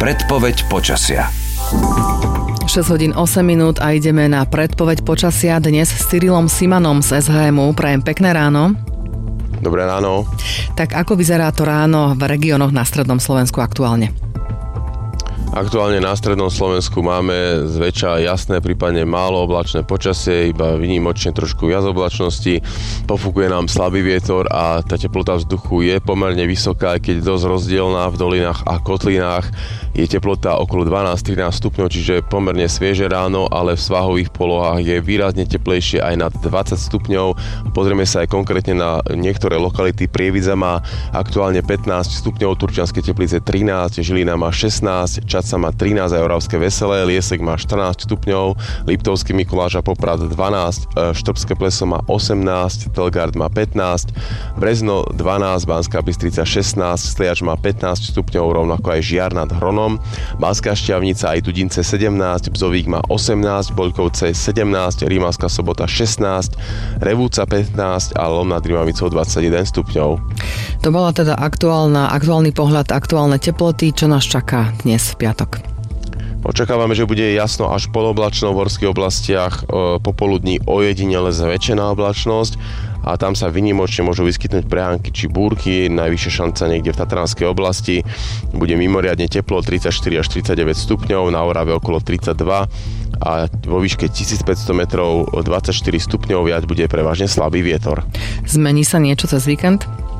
Predpoveď počasia. 6 hodín 8 minút a ideme na predpoveď počasia dnes s Cyrilom Simanom z SHMU. Prajem pekné ráno. Dobré ráno. Tak ako vyzerá to ráno v regiónoch na strednom Slovensku aktuálne? Aktuálne na strednom Slovensku máme zväčša jasné, prípadne málo oblačné počasie, iba výnimočne trošku viac oblačnosti. Pofúkuje nám slabý vietor a tá teplota vzduchu je pomerne vysoká, aj keď dosť rozdielná v dolinách a kotlinách. Je teplota okolo 12-13 stupňov, čiže pomerne svieže ráno, ale v svahových polohách je výrazne teplejšie aj nad 20 stupňov. Pozrieme sa aj konkrétne na niektoré lokality. Prievidza má aktuálne 15 stupňov, Turčianske Teplice 13, Žilina má 16, Čadca má 13 a Oravské Veselé, Liesek má 14 stupňov, Liptovský Mikuláš a Poprad 12, Štrbské Pleso má 18, Telgard má 15, Brezno 12, Banská Bystrica 16, Sliač má 15 stupňov, rovnako aj Žiar nad Hronom, Banská Štiavnica aj Dudince 17, Bzovík má 18, Boľkovce 17, Rímavská Sobota 16, Revúca 15 a Lom nad Rímavicou 21 stupňov. To bola teda aktuálny pohľad, aktuálne teploty, čo nás čaká dnes v piatok. Očakávame, že bude jasno až poloblačno v horských oblastiach, popoludní ojedinele zväčšená oblačnosť a tam sa výnimočne môžu vyskytnúť prehánky či búrky, najvyššia šanca niekde v Tatranskej oblasti. Bude mimoriadne teplo, 34 až 39 stupňov, na Orave okolo 32 a vo výške 1500 metrov 24 stupňov, viac bude prevažne slabý vietor. Zmení sa niečo cez víkend?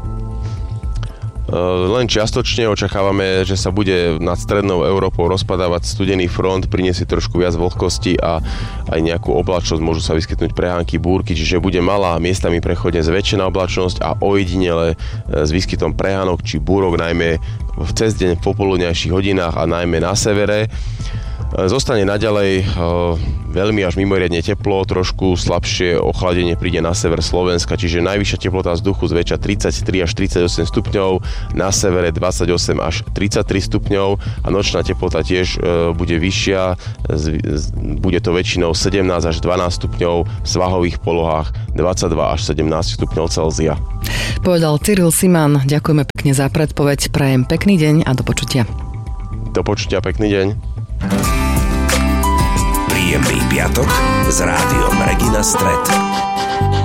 Len čiastočne očakávame, že sa bude nad strednou Európou rozpadávať studený front, priniesie trošku viac vlhkosti a aj nejakú oblačnosť, môžu sa vyskytnúť prehánky, búrky, čiže bude malá, miestami prechodne zväčšená oblačnosť a ojedinele s výskytom prehánok či búrok, najmä v cez deň v popoludňajších hodinách a najmä na severe. Zostane naďalej veľmi až mimoriadne teplo, trošku slabšie ochladenie príde na sever Slovenska, čiže najvyššia teplota vzduchu zväčša 33 až 38 stupňov, na severe 28 až 33 stupňov a nočná teplota tiež bude vyššia, bude to väčšinou 17 až 12 stupňov, v svahových polohách 22 až 17 stupňov Celzia. Povedal Cyril Siman, ďakujeme pekne za predpoveď, prajem pekný deň a do počutia. Do počutia, pekný deň. Príjemný piatok s rádiom Regina Stret.